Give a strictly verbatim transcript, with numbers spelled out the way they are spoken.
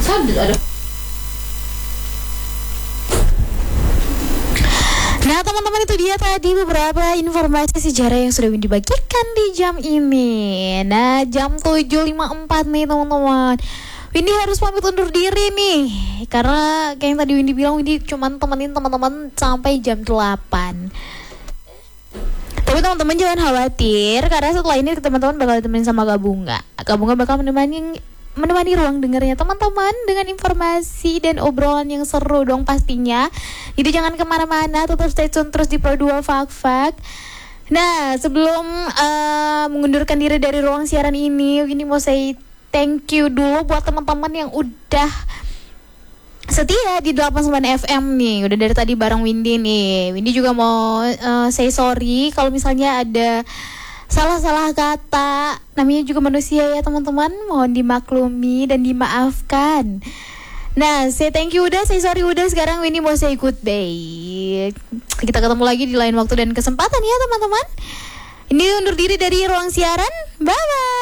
ada. Nah teman-teman, itu dia tadi beberapa informasi sejarah yang sudah dibagikan di jam ini. Nah jam tujuh lima puluh empat nih teman-teman, Windy harus pamit undur diri nih, karena kayak yang tadi Windy bilang, Windy cuman temenin teman-teman sampai jam delapan. Tapi teman-teman jangan khawatir, karena setelah ini teman-teman bakal ditemenin sama Kak Bunga. Kak Bunga bakal menemani menemani ruang dengarnya teman-teman dengan informasi dan obrolan yang seru dong pastinya. Jadi jangan kemana-mana, tetap stay tune terus di Pro dua Fak-Fak. Nah sebelum uh, mengundurkan diri dari ruang siaran ini, ini mau say thank you dulu buat teman-teman yang udah setia di delapan puluh sembilan F M nih. Udah dari tadi bareng Windy nih. Windy juga mau uh, say sorry kalau misalnya ada salah-salah kata, namanya juga manusia ya teman-teman, mohon dimaklumi dan dimaafkan. Nah, say thank you udah, say sorry udah, sekarang Winnie mau say goodbye. Kita ketemu lagi di lain waktu dan kesempatan ya teman-teman. Ini undur diri dari ruang siaran, bye-bye.